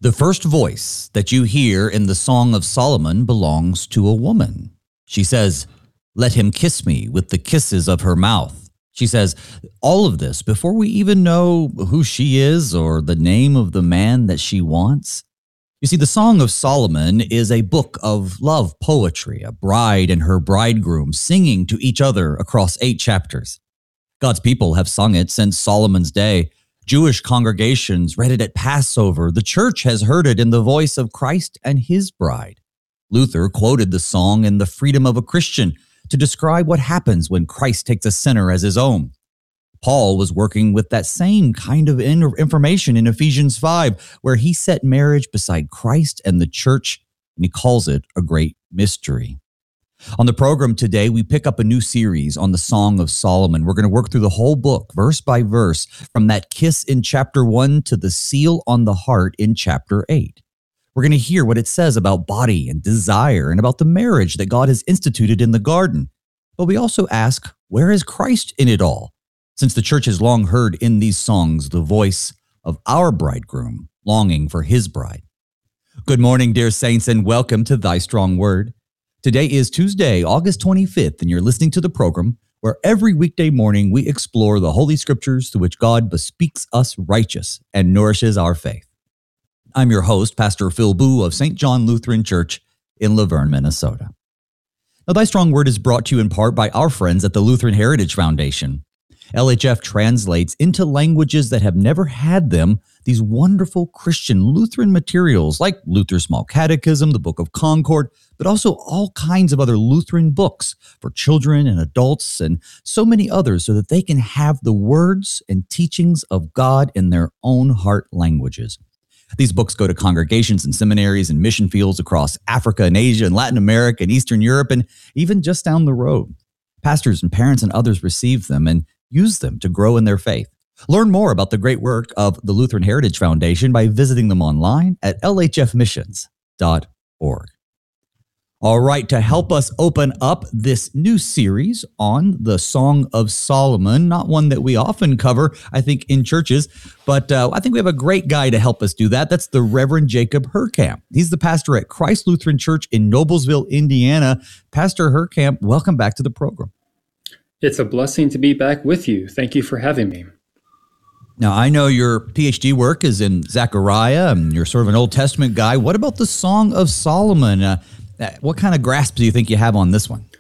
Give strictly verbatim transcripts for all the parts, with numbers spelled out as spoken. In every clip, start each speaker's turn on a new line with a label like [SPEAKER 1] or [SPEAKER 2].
[SPEAKER 1] The first voice that you hear in the Song of Solomon belongs to a woman. She says, "Let him kiss me with the kisses of her mouth." She says all of this before we even know who she is or the name of the man that she wants. You see, the Song of Solomon is a book of love poetry, a bride and her bridegroom singing to each other across eight chapters. God's people have sung it since Solomon's day. Jewish congregations read it at Passover. The church has heard it in the voice of Christ and his bride. Luther quoted the song in The Freedom of a Christian to describe what happens when Christ takes a sinner as his own. Paul was working with that same kind of information in Ephesians five, where he set marriage beside Christ and the church, and he calls it a great mystery. On the program today, we pick up a new series on the Song of Solomon. We're going to work through the whole book, verse by verse, from that kiss in chapter one to the seal on the heart in chapter eight. We're going to hear what it says about body and desire and about the marriage that God has instituted in the garden. But we also ask, where is Christ in it all? Since the church has long heard in these songs the voice of our bridegroom longing for his bride. Good morning, dear saints, and welcome to Thy Strong Word. Today is Tuesday, August twenty-fifth, and you're listening to the program where every weekday morning we explore the Holy Scriptures through which God bespeaks us righteous and nourishes our faith. I'm your host, Pastor Phil Boo of Saint John Lutheran Church in Laverne, Minnesota. Now, Thy Strong Word is brought to you in part by our friends at the Lutheran Heritage Foundation. L H F translates into languages that have never had them these wonderful Christian Lutheran materials like Luther's Small Catechism, the Book of Concord, but also all kinds of other Lutheran books for children and adults and so many others so that they can have the words and teachings of God in their own heart languages. These books go to congregations and seminaries and mission fields across Africa and Asia and Latin America and Eastern Europe and even just down the road. Pastors and parents and others receive them and use them to grow in their faith. Learn more about the great work of the Lutheran Heritage Foundation by visiting them online at l h f missions dot org. All right, to help us open up this new series on the Song of Solomon, not one that we often cover, I think, in churches, but uh, I think we have a great guy to help us do that. That's the Reverend Jacob Herkamp. He's the pastor at Christ Lutheran Church in Noblesville, Indiana. Pastor Herkamp, welcome back to the program.
[SPEAKER 2] It's a blessing to be back with you. Thank you for having me.
[SPEAKER 1] Now, I know your P H D work is in Zechariah, and you're sort of an Old Testament guy. What about the Song of Solomon? Uh, what kind of grasp do you think you have on this one?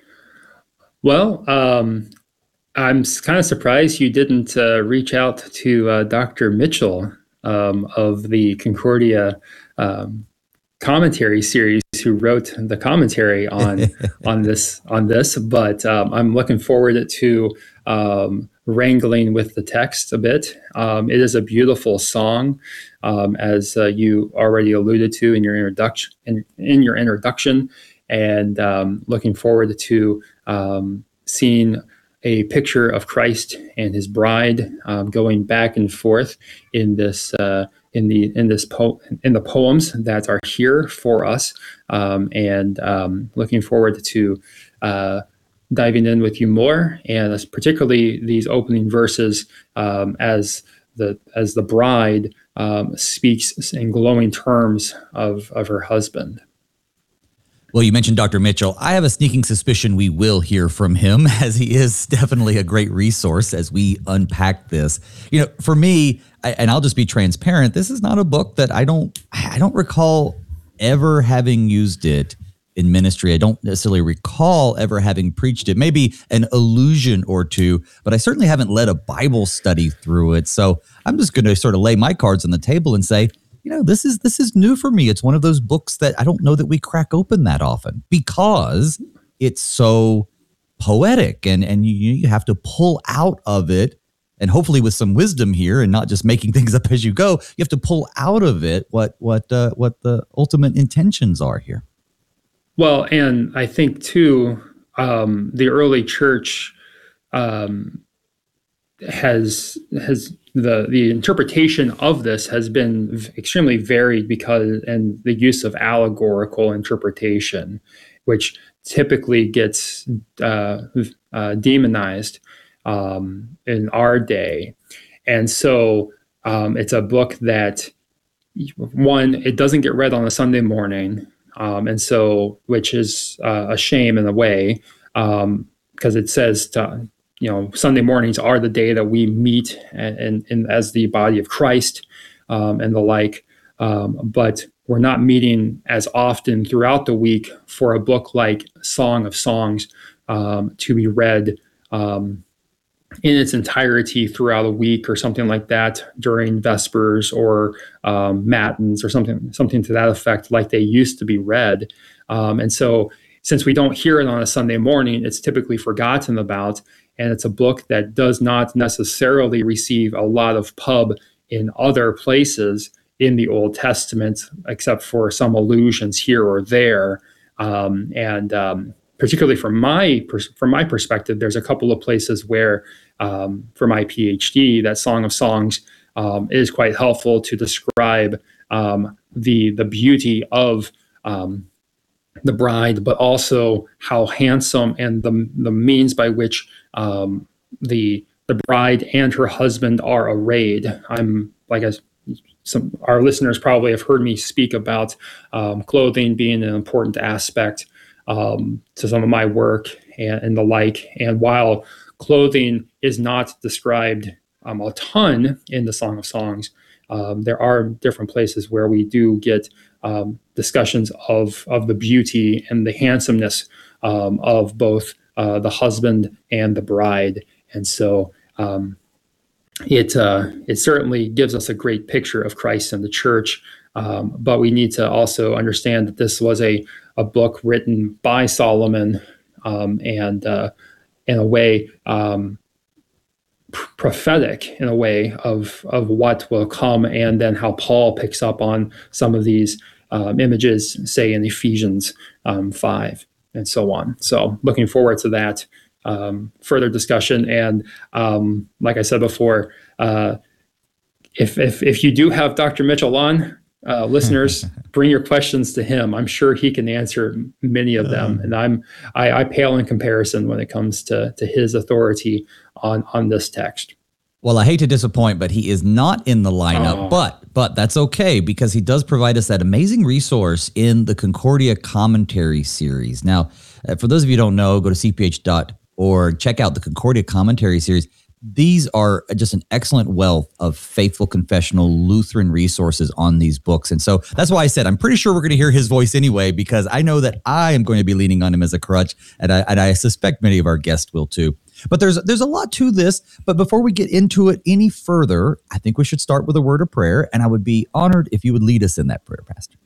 [SPEAKER 2] Well, um, I'm kind of surprised you didn't uh, reach out to uh, Doctor Mitchell um, of the Concordia um, commentary series, who wrote the commentary on on this on this. But um, I'm looking forward to um, wrangling with the text a bit. Um, it is a beautiful song, um, as uh, you already alluded to in your introduction. In, in your introduction, and um, looking forward to um, seeing a picture of Christ and his bride um, going back and forth in this. Uh, in the in this po- in the poems that are here for us, um, and um, looking forward to uh, diving in with you more, and particularly these opening verses um, as the as the bride um, speaks in glowing terms of of her husband.
[SPEAKER 1] Well, you mentioned Doctor Mitchell. I have a sneaking suspicion we will hear from him, as he is definitely a great resource as we unpack this. You know, for me, I, and I'll just be transparent, this is not a book that I don't, I don't recall ever having used it in ministry. I don't necessarily recall ever having preached it. Maybe an allusion or two, but I certainly haven't led a Bible study through it. So I'm just going to sort of lay my cards on the table and say, you know, this is this is new for me. It's one of those books that I don't know that we crack open that often because it's so poetic, and and you, you have to pull out of it, and hopefully with some wisdom here and not just making things up as you go. You have to pull out of it what what uh, what the ultimate intentions are here.
[SPEAKER 2] Well, and I think too, um, the early church um, has has. The the interpretation of this has been v- extremely varied because and the use of allegorical interpretation, which typically gets uh, uh, demonized um, in our day, and so um, it's a book that one, it doesn't get read on a Sunday morning, um, and so which is uh, a shame in a way, um, because it says to, you know, Sunday mornings are the day that we meet and, and, and as the body of Christ, um, and the like. Um, but we're not meeting as often throughout the week for a book like Song of Songs um, to be read um, in its entirety throughout a week or something like that during Vespers or um, Matins or something something to that effect, like they used to be read. Um, and so since we don't hear it on a Sunday morning, it's typically forgotten about. And it's a book that does not necessarily receive a lot of pub in other places in the Old Testament, except for some allusions here or there. Um, and um, particularly from my from my perspective, there's a couple of places where, um, for my PhD, that Song of Songs um, is quite helpful to describe um, the the beauty of um, the bride, but also how handsome and the the means by which um, the the bride and her husband are arrayed. I'm like I. Some our listeners probably have heard me speak about um, clothing being an important aspect um, to some of my work and, and the like. And while clothing is not described um, a ton in the Song of Songs, um, there are different places where we do get um, discussions of of the beauty and the handsomeness um, of both uh, the husband and the bride. And so um, It uh, it certainly gives us a great picture of Christ and the church, um, but we need to also understand that this was a, a book written by Solomon um, and uh, in a way um, pr- prophetic in a way of, of what will come, and then how Paul picks up on some of these um, images, say in Ephesians um, five and so on. So looking forward to that. Um, further discussion. And um, like I said before, uh, if, if if you do have Doctor Mitchell on, uh, listeners, bring your questions to him. I'm sure he can answer many of them. And I'm I, I pale in comparison when it comes to to his authority on on this text.
[SPEAKER 1] Well, I hate to disappoint, but he is not in the lineup, oh. but but that's okay, because he does provide us that amazing resource in the Concordia Commentary series. Now, uh, for those of you who don't know, go to c p h dot org. Or check out the Concordia Commentary series. These are just an excellent wealth of faithful confessional Lutheran resources on these books. And so that's why I said I'm pretty sure we're going to hear his voice anyway, because I know that I am going to be leaning on him as a crutch, and I, and I suspect many of our guests will too. But there's there's a lot to this. But before we get into it any further, I think we should start with a word of prayer, and I would be honored if you would lead us in that prayer, Pastor.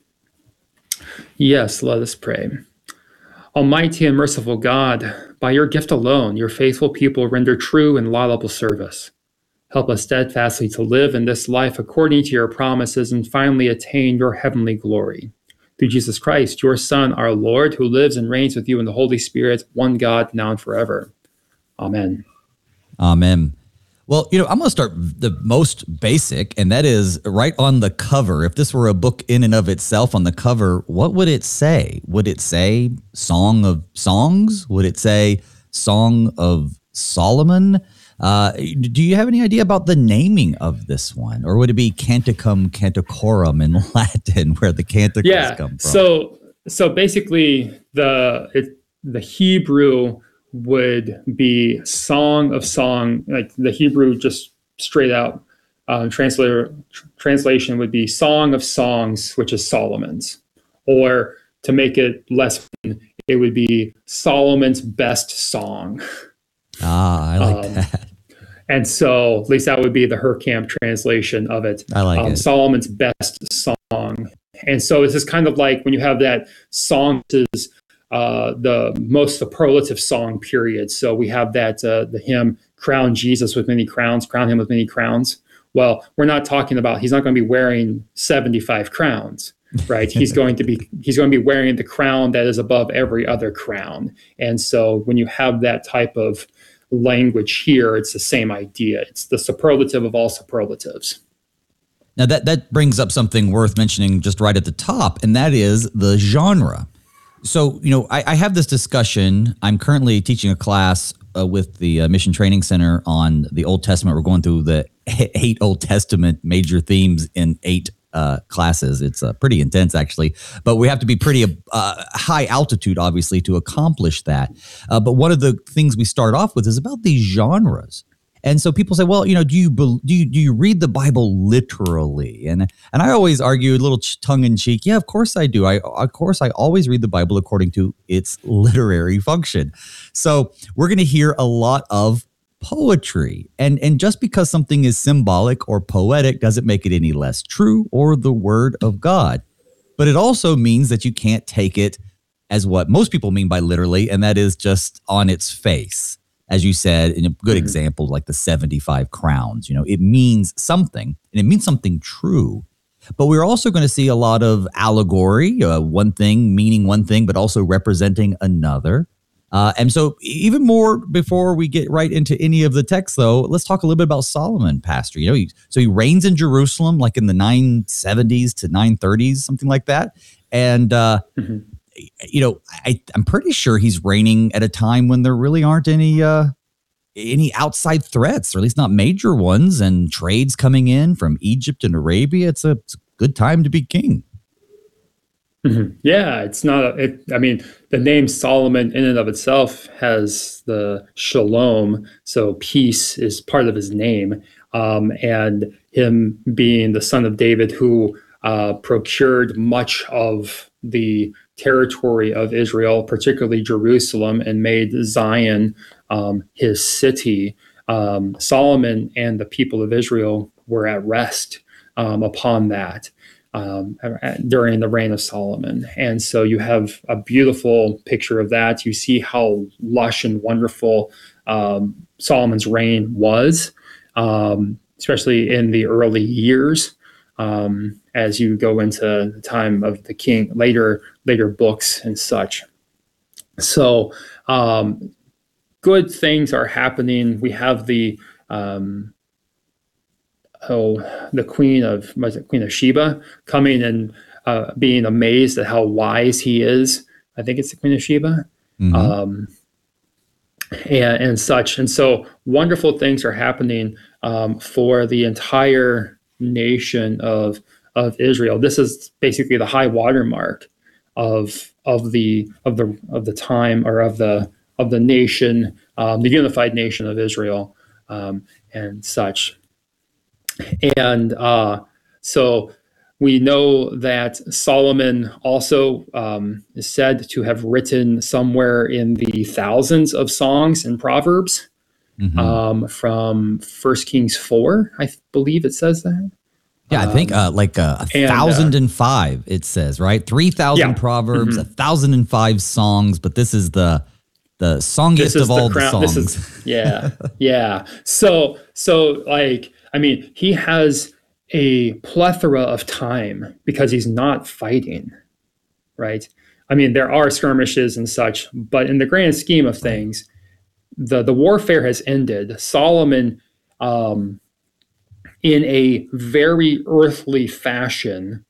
[SPEAKER 2] Yes, let us pray. Almighty and merciful God, by your gift alone, your faithful people render true and laudable service. Help us steadfastly to live in this life according to your promises and finally attain your heavenly glory. Through Jesus Christ, your Son, our Lord, who lives and reigns with you in the Holy Spirit, one God, now and forever. Amen.
[SPEAKER 1] Amen. Well, you know, I'm going to start the most basic, and that is right on the cover. If this were a book in and of itself on the cover, what would it say? Would it say Song of Songs? Would it say Song of Solomon? Uh, do you have any idea about the naming of this one? Or would it be Canticum Canticorum in Latin, where the canticles
[SPEAKER 2] yeah,
[SPEAKER 1] come from?
[SPEAKER 2] So, so basically, the it, the Hebrew would be Song of Song, like the Hebrew just straight out um, translator tr- translation would be Song of Songs, which is Solomon's. Or to make it less fun, it would be Solomon's Best Song.
[SPEAKER 1] Ah, I like um, that.
[SPEAKER 2] And so at least that would be the Herkamp translation of it.
[SPEAKER 1] I like
[SPEAKER 2] um,
[SPEAKER 1] it.
[SPEAKER 2] Solomon's Best Song. And so this is kind of like when you have that song is Uh, the most superlative song period. So we have that, uh, the hymn, Crown Jesus with Many Crowns, Crown Him with Many Crowns. Well, we're not talking about, he's not going to be wearing seventy-five crowns, right? He's going to be, he's going to be wearing the crown that is above every other crown. And so when you have that type of language here, it's the same idea. It's the superlative of all superlatives.
[SPEAKER 1] Now that, that brings up something worth mentioning just right at the top, and that is the genre. So, you know, I, I have this discussion. I'm currently teaching a class uh, with the uh, Mission Training Center on the Old Testament. We're going through the eight Old Testament major themes in eight uh, classes. It's uh, pretty intense, actually, but we have to be pretty uh, high altitude, obviously, to accomplish that. Uh, but one of the things we start off with is about these genres. And so people say, well, you know, do you do you do you read the Bible literally? And and I always argue a little tongue in cheek. Yeah, of course I do. I of course I always read the Bible according to its literary function. So we're going to hear a lot of poetry, and and just because something is symbolic or poetic doesn't make it any less true or the word of God. But it also means that you can't take it as what most people mean by literally, and that is just on its face. As you said, in a good mm-hmm. example, like the seventy-five crowns, you know, it means something, and it means something true. But we're also going to see a lot of allegory, uh, one thing meaning one thing, but also representing another. Uh, and so even more before we get right into any of the text, though, let's talk a little bit about Solomon, Pastor. You know, he, so he reigns in Jerusalem like in the nine seventies to nine thirties, something like that. And, uh, mm-hmm. you know, I, I'm pretty sure he's reigning at a time when there really aren't any uh, any outside threats, or at least not major ones, and trades coming in from Egypt and Arabia. It's a, it's a good time to be king.
[SPEAKER 2] Mm-hmm. Yeah, it's not. A, it, I mean, the name Solomon in and of itself has the shalom, so peace is part of his name, um, and him being the son of David, who uh, procured much of the territory of Israel, particularly Jerusalem, and made Zion um, his city. Um, Solomon and the people of Israel were at rest um, upon that um, during the reign of Solomon. And so you have a beautiful picture of that. You see how lush and wonderful um, Solomon's reign was, um, especially in the early years. Um, as you go into the time of the king, later later books and such. So um, good things are happening. We have the um, oh the queen of was it Queen of Sheba coming and uh, being amazed at how wise he is. I think it's the Queen of Sheba, mm-hmm. um, and and such. And so wonderful things are happening um, for the entire nation of of Israel. This is basically the high watermark of of the of the of the time or of the of the nation, um, the unified nation of Israel, um, and such. And uh, so we know that Solomon also um, is said to have written somewhere in the thousands of songs and proverbs. Mm-hmm. um, from First Kings four, I believe it says that.
[SPEAKER 1] Yeah, I think uh, like uh, a and, thousand uh, and five, it says, right? three thousand yeah. proverbs, mm-hmm. a thousand and five songs, but this is the the songiest of all the, crown, the songs.
[SPEAKER 2] This is, yeah, yeah. So, so like, I mean, he has a plethora of time because he's not fighting, right? I mean, there are skirmishes and such, but in the grand scheme of things, the, the warfare has ended. Solomon, um, in a very earthly fashion,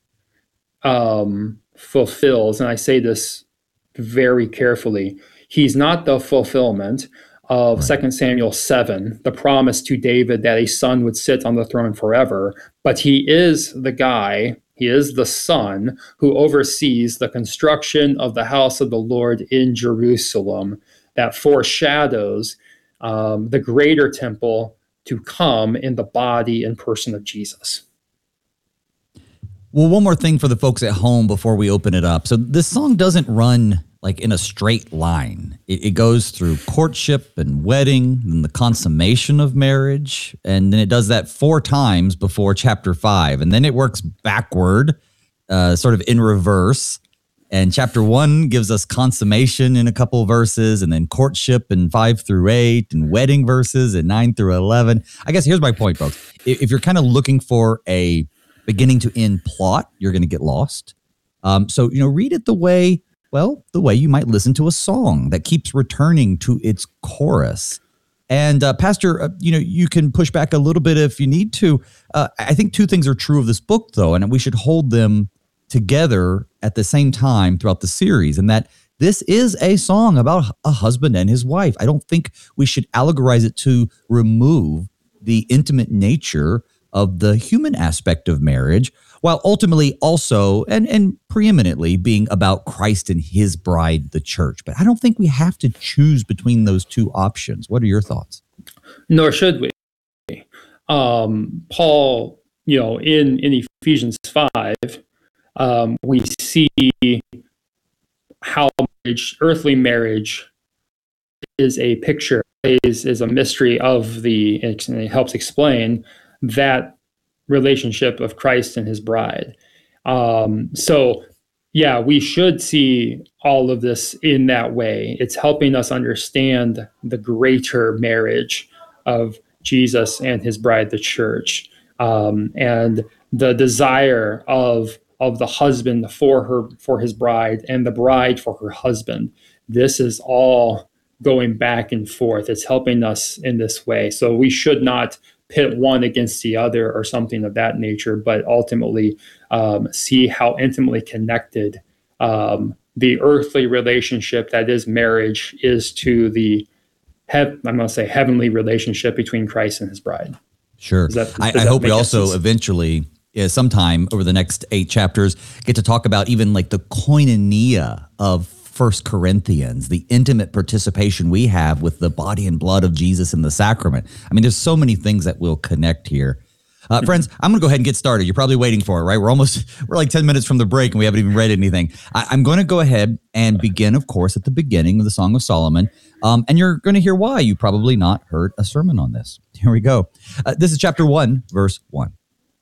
[SPEAKER 2] um, fulfills, and I say this very carefully, he's not the fulfillment of right. Second Samuel seven, the promise to David that a son would sit on the throne forever, but he is the guy, he is the son who oversees the construction of the house of the Lord in Jerusalem that foreshadows um, the greater temple to come in the body and person of Jesus.
[SPEAKER 1] Well, one more thing for the folks at home before we open it up. So this song doesn't run like in a straight line. It, it goes through courtship and wedding and the consummation of marriage. And then it does that four times before chapter five. And then it works backward, uh, sort of in reverse. And chapter one gives us consummation in a couple verses, and then courtship in five through eight, and wedding verses in nine through eleven. I guess here's my point, folks. If you're kind of looking for a beginning to end plot, you're going to get lost. Um, so, you know, read it the way, well, the way you might listen to a song that keeps returning to its chorus. And uh, Pastor, uh, you know, you can push back a little bit if you need to. Uh, I think two things are true of this book, though, and we should hold them together at the same time throughout the series, and that this is a song about a husband and his wife. I don't think we should allegorize it to remove the intimate nature of the human aspect of marriage, while ultimately also and, and preeminently being about Christ and his bride, the church. But I don't think we have to choose between those two options. What are your thoughts?
[SPEAKER 2] Nor should we. Um, Paul, you know, in, in Ephesians five, um, we see how marriage, earthly marriage is a picture, is, is a mystery of the, and it helps explain that relationship of Christ and his bride. Um, so, yeah, we should see all of this in that way. It's helping us understand the greater marriage of Jesus and his bride, the church, um, and the desire of of the husband for her for his bride and the bride for her husband. This is all going back and forth. It's helping us in this way. So we should not pit one against the other or something of that nature, but ultimately um, see how intimately connected um, the earthly relationship that is marriage is to the hev- I'm going to say heavenly relationship between Christ and his bride.
[SPEAKER 1] Sure.
[SPEAKER 2] Does that, does
[SPEAKER 1] I, I
[SPEAKER 2] that
[SPEAKER 1] hope we
[SPEAKER 2] make
[SPEAKER 1] also
[SPEAKER 2] sense?
[SPEAKER 1] eventually, yeah, sometime over the next eight chapters, get to talk about even like the koinonia of First Corinthians, the intimate participation we have with the body and blood of Jesus in the sacrament. I mean, there's so many things that will connect here. Uh, friends, I'm going to go ahead and get started. You're probably waiting for it, right? We're almost, we're like ten minutes from the break and we haven't even read anything. I, I'm going to go ahead and begin, of course, at the beginning of the Song of Solomon. Um, and you're going to hear why you probably not heard a sermon on this. Here we go. Uh, this is chapter one, verse one.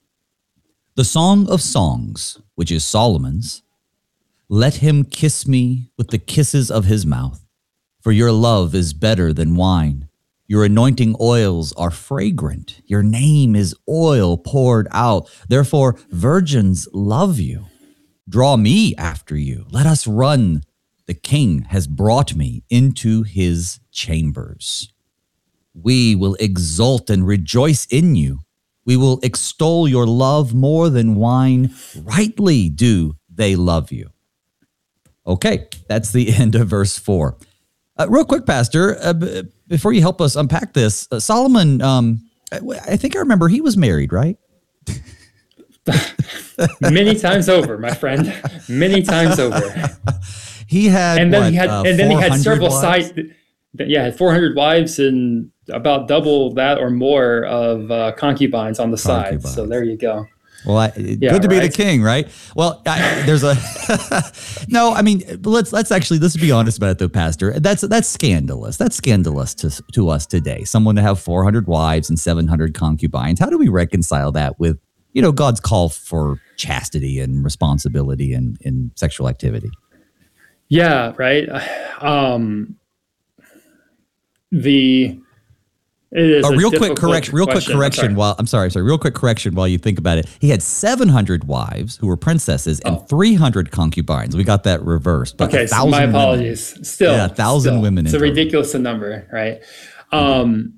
[SPEAKER 1] The Song of Songs, which is Solomon's. Let him kiss me with the kisses of his mouth, for your love is better than wine. Your anointing oils are fragrant. Your name is oil poured out. Therefore, virgins love you. Draw me after you. Let us run. The king has brought me into his chambers. We will exult and rejoice in you. We will extol your love more than wine. Rightly do they love you. Okay, that's the end of verse four. Uh, real quick, Pastor, uh, b- before you help us unpack this, uh, Solomon, um, I, I think I remember he was married, right?
[SPEAKER 2] Many times over, my friend. Many times over.
[SPEAKER 1] He had,
[SPEAKER 2] and then
[SPEAKER 1] what,
[SPEAKER 2] he had,
[SPEAKER 1] uh,
[SPEAKER 2] and then he had several
[SPEAKER 1] wives?
[SPEAKER 2] side. Yeah, had four hundred wives and about double that or more of uh, concubines on the side. So there you go.
[SPEAKER 1] Well, I,
[SPEAKER 2] Yeah,
[SPEAKER 1] good to be
[SPEAKER 2] right?
[SPEAKER 1] the king, right? Well, I, there's a no. I mean, let's let's actually let's be honest about it, though, Pastor. That's that's scandalous. That's scandalous to to us today. Someone to have four hundred wives and seven hundred concubines. How do we reconcile that with, you know, God's call for chastity and responsibility and in sexual activity?
[SPEAKER 2] Yeah, right. Um, the It is
[SPEAKER 1] a,
[SPEAKER 2] a
[SPEAKER 1] real quick
[SPEAKER 2] difficult
[SPEAKER 1] correction. Real quick
[SPEAKER 2] question. I'm
[SPEAKER 1] correction.
[SPEAKER 2] sorry.
[SPEAKER 1] While I'm sorry, sorry. Real quick correction. While you think about it, he had seven hundred wives who were princesses and
[SPEAKER 2] Oh.
[SPEAKER 1] three hundred concubines. We got that reversed. But
[SPEAKER 2] Okay,
[SPEAKER 1] a
[SPEAKER 2] so
[SPEAKER 1] thousand
[SPEAKER 2] my
[SPEAKER 1] women.
[SPEAKER 2] apologies. Still,
[SPEAKER 1] Yeah, a thousand
[SPEAKER 2] still,
[SPEAKER 1] women in
[SPEAKER 2] It's a
[SPEAKER 1] total.
[SPEAKER 2] ridiculous number, right? Um,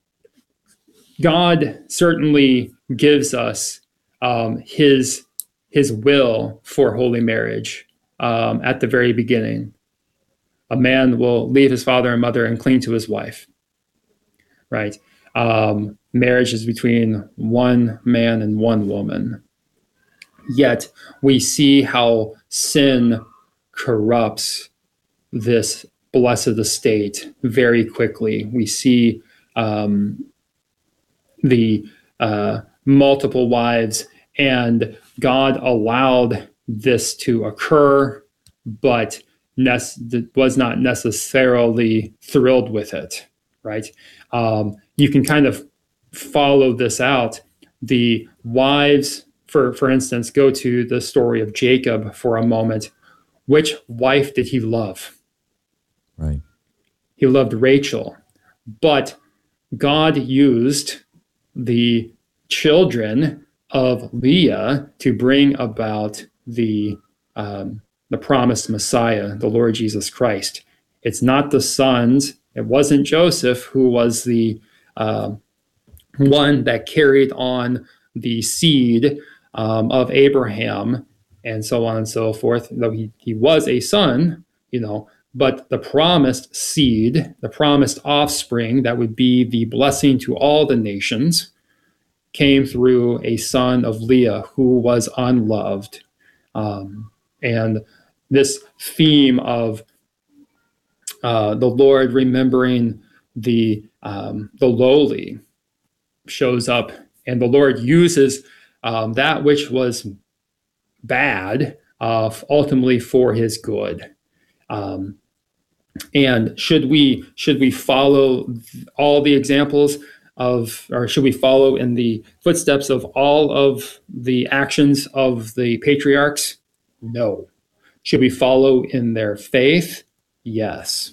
[SPEAKER 2] God certainly gives us um, his his will for holy marriage um, at the very beginning. A man will leave his father and mother and cling to his wife, right? Um, marriage is between one man and one woman. Yet we see how sin corrupts this blessed estate very quickly. We see um, the uh, multiple wives, and God allowed this to occur, but ne- was not necessarily thrilled with it, right? Um, you can kind of follow this out. The wives, for, for instance, go to the story of Jacob for a moment. Which wife did he love?
[SPEAKER 1] Right.
[SPEAKER 2] He loved Rachel, but God used the children of Leah to bring about the um, the promised Messiah, the Lord Jesus Christ. It's not the sons. It wasn't Joseph who was the uh, one that carried on the seed um, of Abraham and so on and so forth. Though he, he was a son, you know, but the promised seed, the promised offspring that would be the blessing to all the nations, came through a son of Leah who was unloved. Um, and this theme of uh, the Lord remembering the um, the lowly shows up, and the Lord uses um, that which was bad uh, ultimately for his good. Um, and should we should we follow all the examples of, or should we follow in the footsteps of all of the actions of the patriarchs? No. Should we follow in their faith? Yes.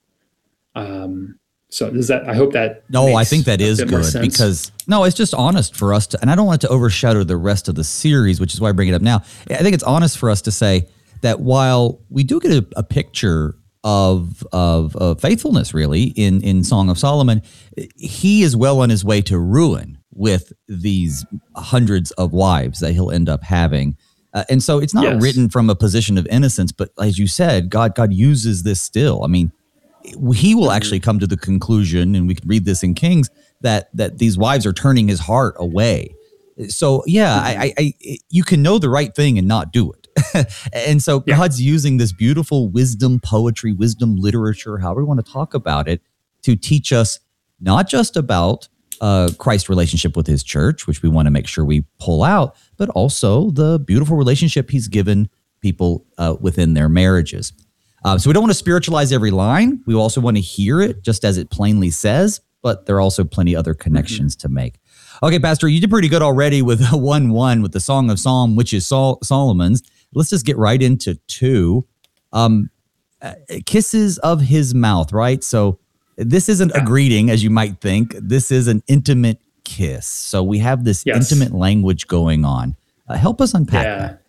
[SPEAKER 2] Um, so does that, I hope that
[SPEAKER 1] No, I think that is good because, no, it's just honest for us to, and I don't want it to overshadow the rest of the series, which is why I bring it up now. I think it's honest for us to say that while we do get a, a picture of, of of faithfulness really in, in Song of Solomon, he is well on his way to ruin with these hundreds of wives that he'll end up having. Uh, and so it's not yes. written from a position of innocence, but as you said, God, God uses this still. I mean, he will actually come to the conclusion, and we can read this in Kings, that that these wives are turning his heart away. So yeah, mm-hmm. I, I, I you can know the right thing and not do it. And so yeah. God's using this beautiful wisdom poetry, wisdom literature, however we want to talk about it, to teach us not just about uh, Christ's relationship with his church, which we want to make sure we pull out, but also the beautiful relationship he's given people uh, within their marriages. Uh, so we don't want to spiritualize every line. We also want to hear it just as it plainly says, but there are also plenty other connections mm-hmm. to make. Okay, Pastor, you did pretty good already with one one with the Song of Psalm, which is Sol- Solomon's. Let's just get right into two. Um, uh, kisses of his mouth, right? So this isn't yeah. a greeting, as you might think. This is an intimate kiss. So we have this yes. intimate language going on. Uh, help us unpack yeah. that.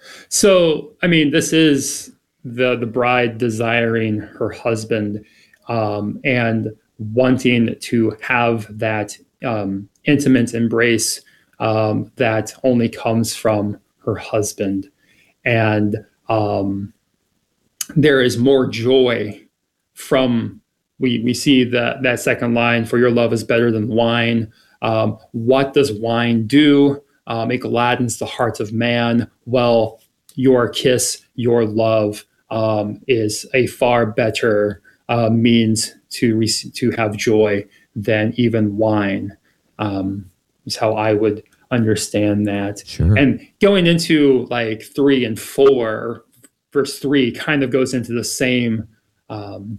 [SPEAKER 2] So, I mean, this is the the bride desiring her husband um, and wanting to have that um, intimate embrace um, that only comes from her husband. And um, there is more joy from, we, we see that, that second line, for your love is better than wine. Um, what does wine do? Um, it gladdens the heart of man. Well, your kiss, your love, Um, is a far better uh, means to re- to have joy than even wine. Um, is how I would understand that.
[SPEAKER 1] Sure.
[SPEAKER 2] And going into like three and four, verse three kind of goes into the same um,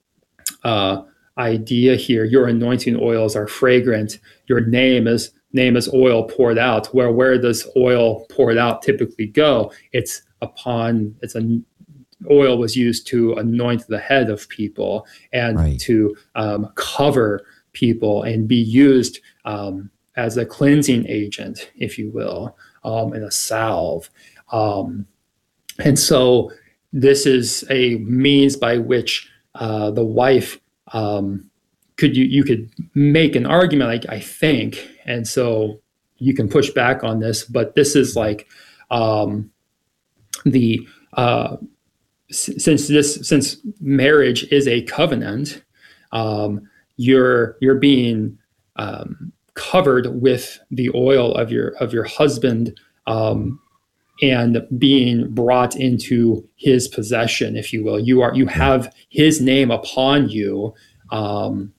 [SPEAKER 2] uh, idea here. Your anointing oils are fragrant. Your name is name is oil poured out. Where where does oil poured out typically go? It's upon it's a oil was used to anoint the head of people and right. to um, cover people and be used um, as a cleansing agent, if you will, um, and a salve. Um, and so this is a means by which uh, the wife um, could you you could make an argument, like I think, and so you can push back on this, but this is like um, the uh, Since this, since marriage is a covenant, um, you're you're being um, covered with the oil of your of your husband um, and being brought into his possession, if you will. You are you have his name upon you, um,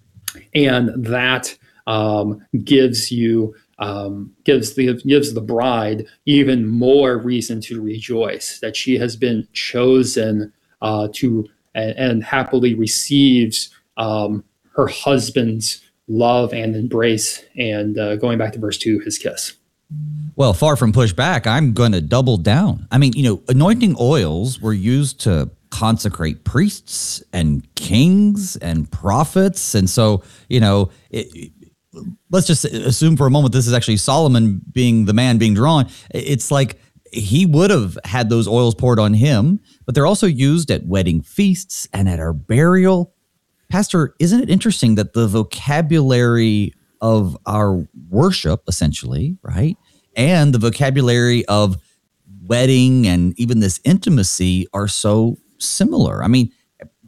[SPEAKER 2] and that um, gives you. Um, gives the gives the bride even more reason to rejoice that she has been chosen uh, to and, and happily receives um, her husband's love and embrace. And uh, going back to verse two, his kiss.
[SPEAKER 1] Well, far from pushback, I'm going to double down. I mean, you know, anointing oils were used to consecrate priests and kings and prophets, and so you know it. Let's just assume for a moment this is actually Solomon being the man being drawn. It's like he would have had those oils poured on him, but they're also used at wedding feasts and at our burial. Pastor, isn't it interesting that the vocabulary of our worship, essentially, right, and the vocabulary of wedding and even this intimacy are so similar? I mean,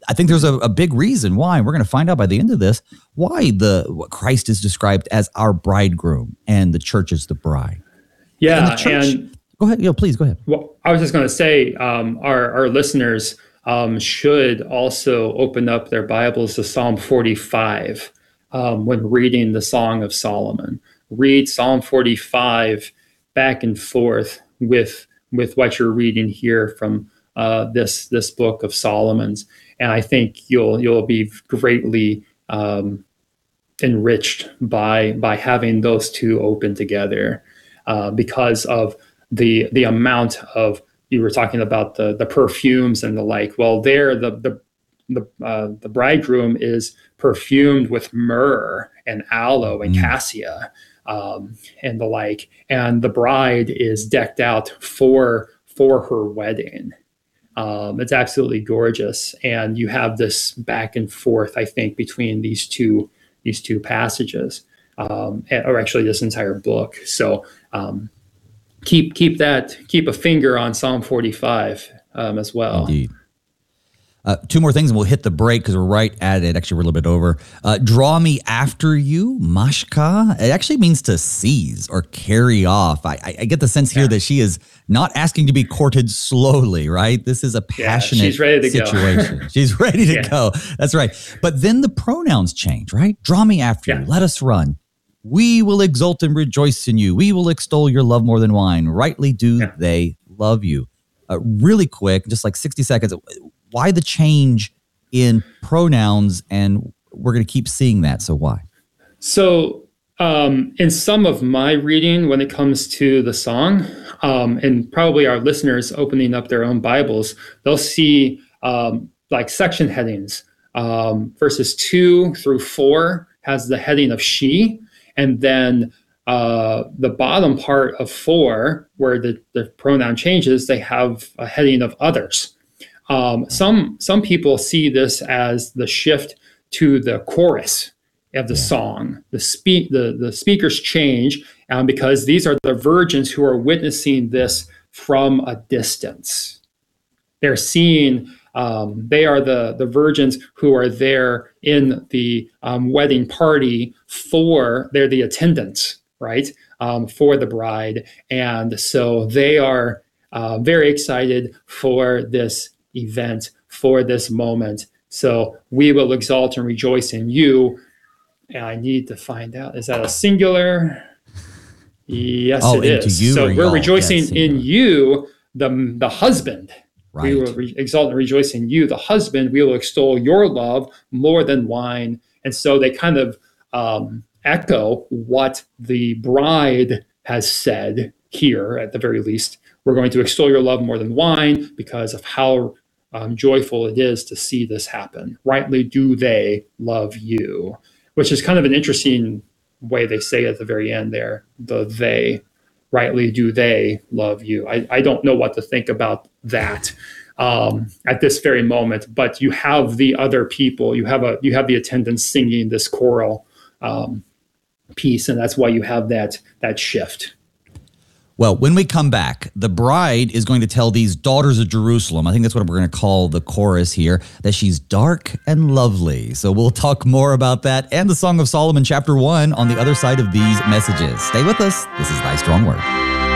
[SPEAKER 1] I think there's a, a big reason why, and we're going to find out by the end of this, why the what Christ is described as our bridegroom and the church is the bride.
[SPEAKER 2] Yeah,
[SPEAKER 1] and, the church, and go ahead. You know, please go ahead.
[SPEAKER 2] Well, I was just going to say, um, our our listeners um, should also open up their Bibles to Psalm forty-five um, when reading the Song of Solomon. Read Psalm forty-five back and forth with with what you're reading here from uh, this this book of Solomon's, and I think you'll you'll be greatly um, enriched by by having those two open together, uh, because of the the amount of, you were talking about the the perfumes and the like. Well, there the the the uh, the bridegroom is perfumed with myrrh and aloe and mm. cassia. Um, and the like, and the bride is decked out for for her wedding. Um, it's absolutely gorgeous, and you have this back and forth, I think, between these two these two passages, um, and, or actually this entire book. So um, keep keep that keep a finger on Psalm forty-five um, as well.
[SPEAKER 1] Indeed. Uh, two more things and we'll hit the break because we're right at it. Actually, we're a little bit over. Uh, draw me after you, mashka. It actually means to seize or carry off. I, I, I get the sense here yeah. that she is not asking to be courted slowly, right? This is a passionate yeah, she's ready to situation. Go. She's ready to yeah. go. That's right. But then the pronouns change, right? Draw me after yeah. you. Let us run. We will exult and rejoice in you. We will extol your love more than wine. Rightly do yeah. they love you. Uh, really quick, just like sixty seconds. Why the change in pronouns? And we're going to keep seeing that. So why?
[SPEAKER 2] So um, in some of my reading, when it comes to the song, um, and probably our listeners opening up their own Bibles, they'll see um, like section headings. Um, verses two through four has the heading of she. And then uh, the bottom part of four, where the, the pronoun changes, they have a heading of others. Um, some some people see this as the shift to the chorus of the yeah. song. The speak the, the speakers change um, because these are the virgins who are witnessing this from a distance. They're seeing, um, they are the, the virgins who are there in the um, wedding party for, they're the attendants, right, um, for the bride. And so they are uh, very excited for this event, for this moment. So we will exalt and rejoice in you. And I need to find out, is that a singular? Yes, oh, it is. You so we're y'all. rejoicing yes, in you, the, the husband. Right. We will re- exalt and rejoice in you, the husband. We will extol your love more than wine. And so they kind of um, echo what the bride has said here, at the very least. We're going to extol your love more than wine because of how um, joyful it is to see this happen. Rightly do they love you, which is kind of an interesting way they say at the very end there, the they. Rightly do they love you. I, I don't know what to think about that um, at this very moment, but you have the other people, you have a you have the attendants singing this choral um, piece, and that's why you have that that shift.
[SPEAKER 1] Well, when we come back, the bride is going to tell these daughters of Jerusalem, I think that's what we're going to call the chorus here, that she's dark and lovely. So we'll talk more about that and the Song of Solomon chapter one on the other side of these messages. Stay with us. This is Thy Strong Word.